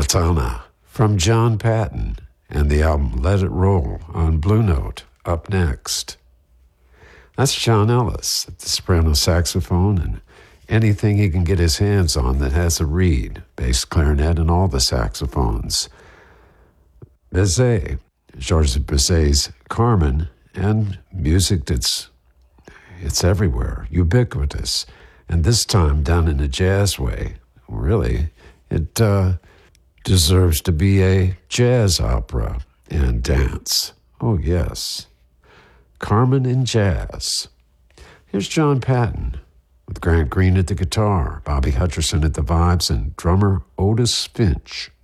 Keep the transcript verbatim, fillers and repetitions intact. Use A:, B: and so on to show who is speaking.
A: Sultana from John Patton and the album Let It Roll on Blue Note up next. That's John Ellis at the soprano saxophone and anything he can get his hands on that has a reed, bass clarinet, and all the saxophones. Bizet, Georges Bizet's Carmen, and music that's it's everywhere, ubiquitous, and this time done in a jazz way. Really, it uh, deserves to be a jazz opera and dance. Oh, yes. Carmen in jazz. Here's John Patton with Grant Green at the guitar, Bobby Hutcherson at the vibes, and drummer Otis Finch.